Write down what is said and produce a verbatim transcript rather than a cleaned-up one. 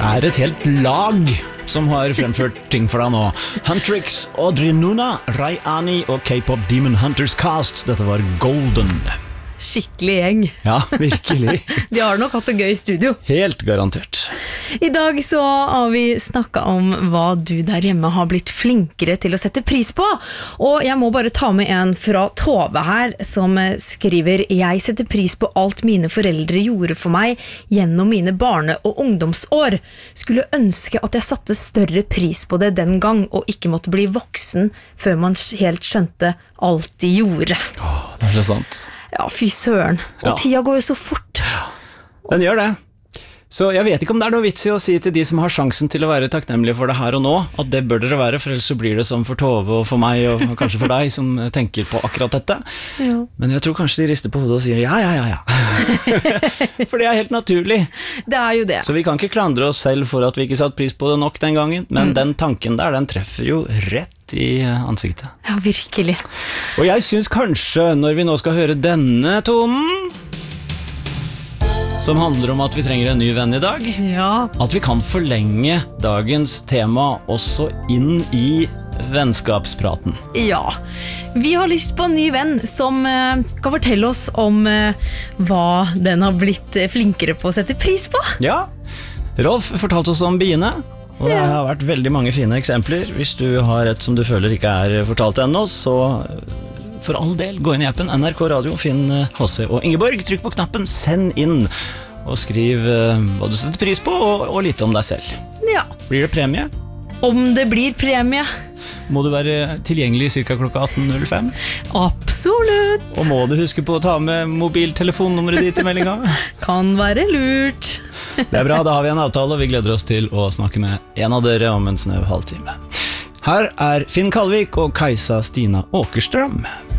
Det er et helt lag som har fremført ting for deg nå. Huntrix, Audrey Nuna, Rai Ani og K-pop Demon Hunters Cast. Dette var Golden. Skikkelig gjeng. Ja, virkelig. De har nok hatt det gøy i studio. Helt garantert. I dag så har vi snakket om hva du der hjemme har blitt flinkere til å sette pris på. Og jeg må bare ta med en fra Tove her, som skriver: Jeg setter pris på alt mine foreldre gjorde for meg gjennom mine barne- og ungdomsår. Skulle ønske at jeg satte større pris på det den gang, og ikke måtte bli voksen før man helt skjønte alt de gjorde. Åh, det er så sant. Ja, fy søren. Og Ja. tida går jo så fort. Den gjør det. Så jeg vet ikke om det er noe vits i å si til de som har sjansen til å være takknemlige for det her og nå, at det bør dere være, for ellers så blir det som for Tove og for meg, og kanskje for deg som tenker på akkurat dette. Ja. Men jeg tror kanskje de rister på hodet og sier ja, ja, ja, ja. For det er helt naturlig. Det er jo det. Så vi kan ikke klandre oss selv for at vi ikke satt pris på det nok den gangen, men Mm. den tanken der, den treffer jo rett i ansiktet. Ja, virkelig. Og jeg synes kanskje, når vi nå skal høre denne tonen, som handler om at vi trenger en ny venn i dag, Ja, at vi kan forlenge dagens tema også inn i vennskapspraten. ja. Vi har lyst på en ny venn som eh, kan fortelle oss om eh, hva den har blitt eh, flinkere på å sette pris på. Ja, Rolf fortalte oss om biene, og det Ja. har vært veldig mange fine eksempler. Hvis du har et som du føler ikke er fortalt ennå, så for all del, gå inn i appen N R K Radio, finn H C og Ingeborg, trykk på knappen, send inn, og skriv eh, hva du setter pris på, og, og litt om deg selv. Ja. Blir det premie? Om det blir premie. Må du være tilgjengelig cirka klokka atten null fem? Absolutt. Og må du huske på å ta med mobiltelefonnummeret ditt i meldinga? Kan være lurt. Det er bra, da har vi en avtale, og vi gleder oss til å snakke med en av dere om en snau halvtime. Her er Finn Kalvik og Kajsa Stina Åkerstrøm.